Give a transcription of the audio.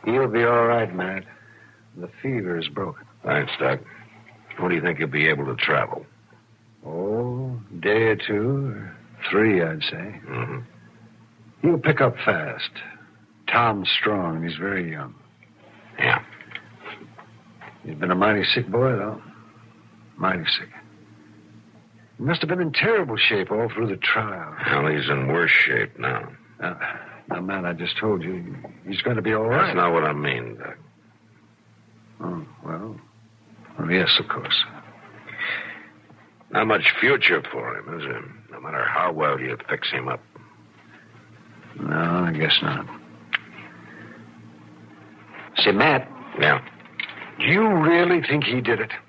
He'll be all right, Matt. The fever is broken. Thanks, Doc. When do you think you'll be able to travel? Oh, a day or 2, or 3, I'd say. Mm-hmm. He'll pick up fast. Tom's strong, and he's very young. Yeah. He's been a mighty sick boy, though. Mighty sick. He must have been in terrible shape all through the trial. Well, he's in worse shape now. Now, man, I just told you, he's going to be all right. That's not what I mean, Doc. Oh, well, yes, of course. Not much future for him, is there? No matter how well you fix him up. No, I guess not. Say, Matt. Yeah. Do you really think he did it?